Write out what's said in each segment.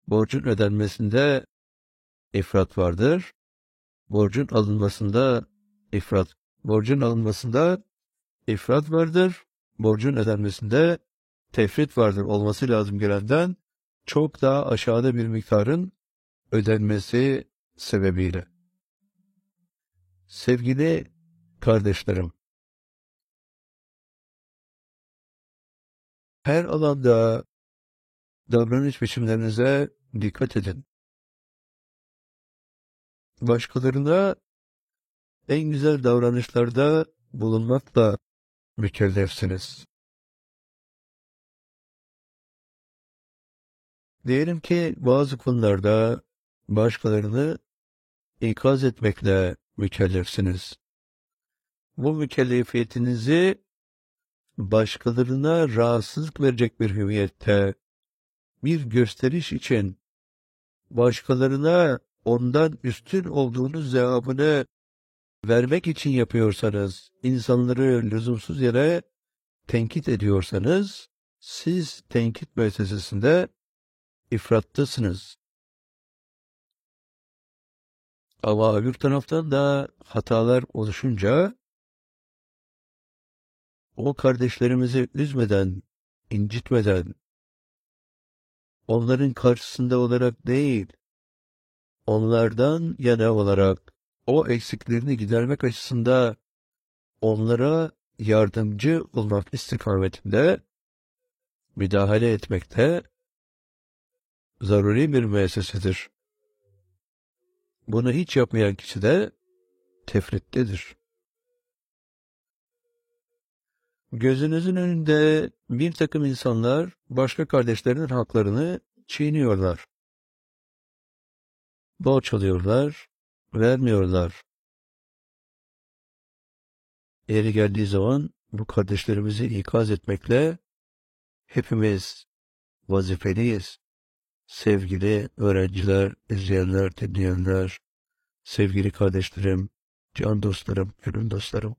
Borcun ödenmesinde ifrat vardır. Borcun alınmasında ifrat. Borcun alınmasında ifrat vardır. Borcun ödenmesinde tefrit vardır. Olması lazım gelenden çok daha aşağıda bir miktarın ödenmesi sebebiyle. Sevgili kardeşlerim, her alanda davranış biçimlerinize dikkat edin. Başkalarına en güzel davranışlarda bulunmakla mükellefsiniz. Diyelim ki bazı konularda başkalarını ikaz etmekle mükellefsiniz. Bu mükellefiyetinizi başkalarına rahatsızlık verecek bir hüviyette, bir gösteriş için, başkalarına ondan üstün olduğunuz cevabını vermek için yapıyorsanız, insanları lüzumsuz yere tenkit ediyorsanız, siz tenkit müessesesinde ifrattasınız. Ama öbür taraftan da hatalar oluşunca, o kardeşlerimizi üzmeden, incitmeden, onların karşısında olarak değil, onlardan yana olarak, o eksiklerini gidermek açısından onlara yardımcı olmak istikametinde müdahale etmekte zaruri bir müessesedir. Bunu hiç yapmayan kişi de tefrittedir. Gözünüzün önünde bir takım insanlar başka kardeşlerinin haklarını çiğniyorlar. Borç alıyorlar, vermiyorlar. Yeri geldiği zaman bu kardeşlerimizi ikaz etmekle hepimiz vazifeliyiz. Sevgili öğrenciler, izleyenler, dinleyenler, sevgili kardeşlerim, can dostlarım, gönül dostlarım.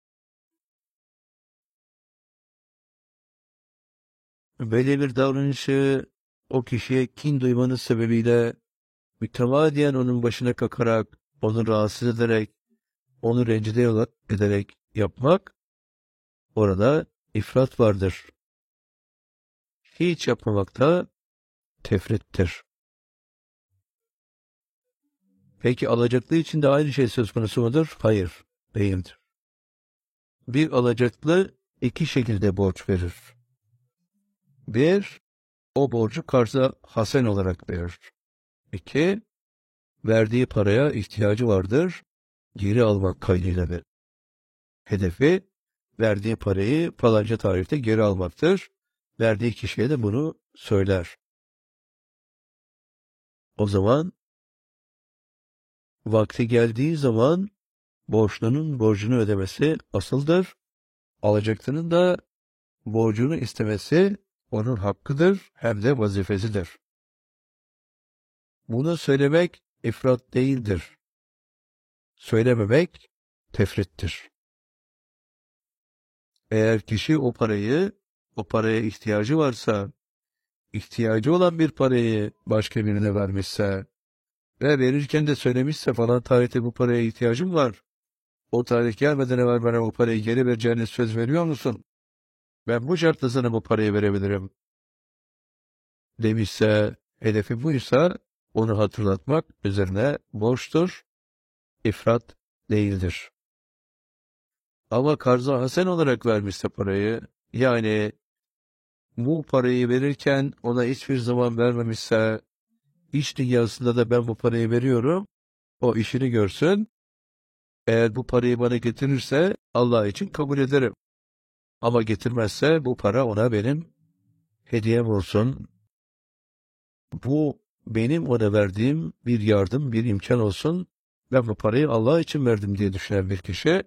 Böyle bir davranışı o kişiye kin duymanız sebebiyle mütemadiyen onun başına kakarak, onu rahatsız ederek, onu rencide ederek yapmak, orada ifrat vardır. Hiç yapmamakta tefrittir. Peki alacaklı için de aynı şey söz konusu mudur? Hayır, değildir. Bir alacaklı iki şekilde borç verir. Bir, o borcu karza hasen olarak verir. İki, verdiği paraya ihtiyacı vardır, geri almak kaydıyla verir. Hedefi, verdiği parayı falanca tarihte geri almaktır. Verdiği kişiye de bunu söyler. O zaman, vakti geldiği zaman, borçlunun borcunu ödemesi asıldır. Alacaklının da borcunu istemesi onun hakkıdır, hem de vazifesidir. Bunu söylemek ifrat değildir. Söylememek tefrittir. Eğer kişi o paraya ihtiyacı varsa, ihtiyacı olan bir parayı başka birine vermişse ve verirken de söylemişse falan tarihte bu paraya ihtiyacım var, o tarih gelmeden evvel bana o parayı geri vereceğine söz veriyor musun? Ben bu şartla sana bu parayı verebilirim demişse, hedefi buysa onu hatırlatmak üzerine borçtur, ifrat değildir. Ama karza hasen olarak vermişse parayı, yani bu parayı verirken ona hiçbir zaman vermemişse, iş dünyasında da ben bu parayı veriyorum, o işini görsün, eğer bu parayı bana getirirse Allah için kabul ederim. Ama getirmezse bu para ona benim hediyem olsun. Bu benim ona verdiğim bir yardım, bir imkan olsun. Ben bu parayı Allah için verdim diye düşünen bir kişi,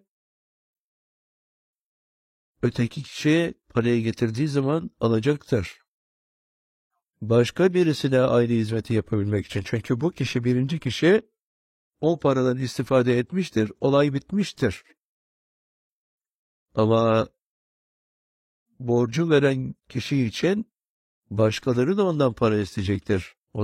öteki kişi parayı getirdiği zaman alacaktır. Başka birisine aynı hizmeti yapabilmek için. Çünkü bu kişi, birinci kişi, o paradan istifade etmiştir. Olay bitmiştir. Ama borcu veren kişi için başkaları da ondan para isteyecektir.